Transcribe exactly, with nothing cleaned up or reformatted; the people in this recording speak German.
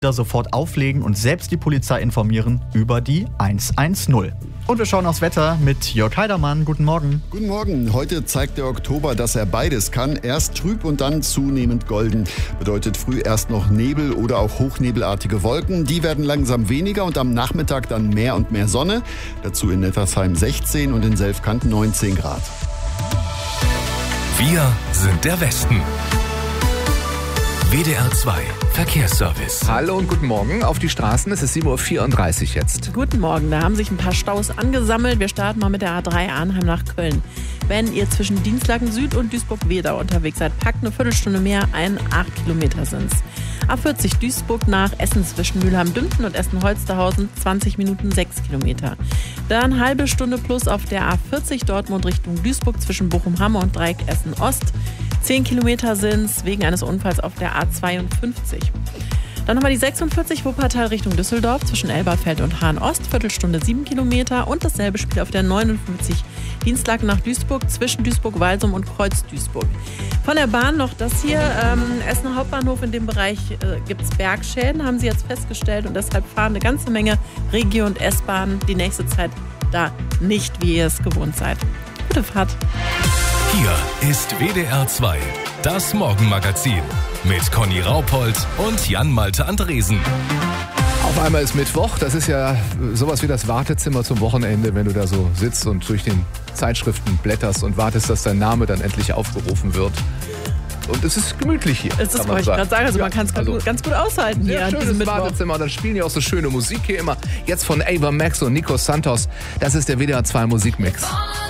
sofort auflegen und selbst die Polizei informieren über die hundertzehn. Und wir schauen aufs Wetter mit Jörg Heidermann. Guten Morgen. Guten Morgen. Heute zeigt der Oktober, dass er beides kann. Erst trüb und dann zunehmend golden. Bedeutet früh erst noch Nebel oder auch hochnebelartige Wolken. Die werden langsam weniger und am Nachmittag dann mehr und mehr Sonne. Dazu in Nettersheim sechzehn und in Selfkant neunzehn Grad. Wir sind der Westen. W D R zwei Verkehrsservice. Hallo und guten Morgen auf die Straßen. Es ist sieben Uhr vierunddreißig jetzt. Guten Morgen, da haben sich ein paar Staus angesammelt. Wir starten mal mit der A drei Arnheim nach Köln. Wenn ihr zwischen Dienstlaken Süd und Duisburg-Wedau unterwegs seid, packt eine Viertelstunde mehr ein, acht Kilometer sind's. A vierzig Duisburg nach Essen zwischen Mülheim-Dümpten und Essen-Holsterhausen, zwanzig Minuten, sechs Kilometer. Dann halbe Stunde plus auf der A vierzig Dortmund Richtung Duisburg zwischen Bochum-Hamme und Dreieck Essen-Ost. zehn Kilometer sind's wegen eines Unfalls auf der A zweiundfünfzig. Dann haben wir die sechsundvierzig Wuppertal Richtung Düsseldorf zwischen Elberfeld und Hahn-Ost, Viertelstunde sieben Kilometer. Und dasselbe Spiel auf der neunundfünfzig Dienstlaken nach Duisburg zwischen Duisburg-Walsum und Kreuz-Duisburg. Von der Bahn noch das hier, ähm, Essener Hauptbahnhof, in dem Bereich äh, gibt es Bergschäden, haben sie jetzt festgestellt. Und deshalb fahren eine ganze Menge Regio- und S-Bahnen die nächste Zeit da nicht, wie ihr es gewohnt seid. Gute Fahrt. Hier ist W D R zwei, das Morgenmagazin mit Conny Raupold und Jan-Malte Andresen. Auf einmal ist Mittwoch. Das ist ja sowas wie das Wartezimmer zum Wochenende, wenn du da so sitzt und durch den Zeitschriften blätterst und wartest, dass dein Name dann endlich aufgerufen wird. Und es ist gemütlich hier. Es ist, wollte ich gerade sagen, also ja, man kann es also ganz gut aushalten hier. Ja, schönes Wartezimmer. Dann spielen die auch so schöne Musik hier immer. Jetzt von Ava Max und Nico Santos. Das ist der W D R zwei Musikmix.